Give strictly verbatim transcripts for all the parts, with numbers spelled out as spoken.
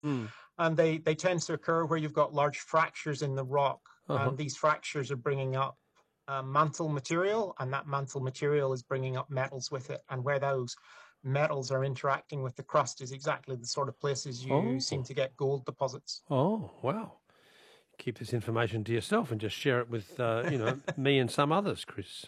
Mm. And they, they tend to occur where you've got large fractures in the rock. Uh-huh. And these fractures are bringing up uh, mantle material, and that mantle material is bringing up metals with it. And where those metals are interacting with the crust is exactly the sort of places you Oh. seem to get gold deposits. Oh, wow. Keep this information to yourself and just share it with, uh, you know, me and some others, Chris.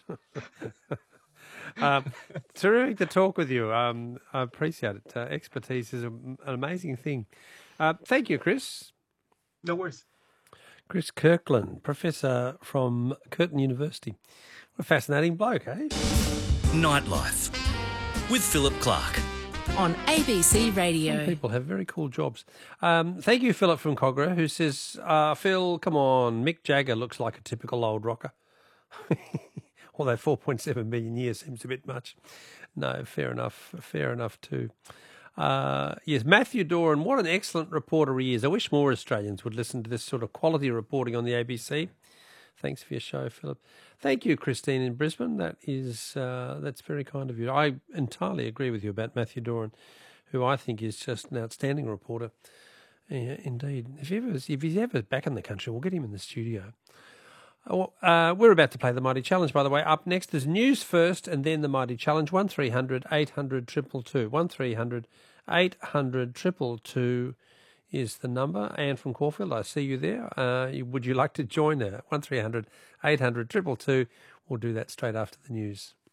um, terrific to talk with you. Um, I appreciate it. Uh, expertise is a, an amazing thing. Uh, thank you, Chris. No worries. Chris Kirkland, professor from Curtin University. What a fascinating bloke, eh? Nightlife with Philip Clark. On A B C Radio. Some people have very cool jobs. Um, thank you, Philip from Cogra, who says, uh, Phil, come on, Mick Jagger looks like a typical old rocker. Although four point seven million years seems a bit much. No, fair enough, fair enough too. Uh, yes, Matthew Doran, what an excellent reporter he is. I wish more Australians would listen to this sort of quality reporting on the A B C. Thanks for your show, Philip. Thank you, Christine in Brisbane. That is, uh, that's very kind of you. I entirely agree with you about Matthew Doran, who I think is just an outstanding reporter. Yeah, indeed. If, he ever, if he's ever back in the country, we'll get him in the studio. Oh, uh, we're about to play the Mighty Challenge, by the way. Up next is news first and then the Mighty Challenge. one three hundred eight hundred two two two. one three hundred eight hundred two two two is the number. Anne from Caulfield, I see you there. Uh, would you like to join her? one three hundred eight hundred two two two. We'll do that straight after the news.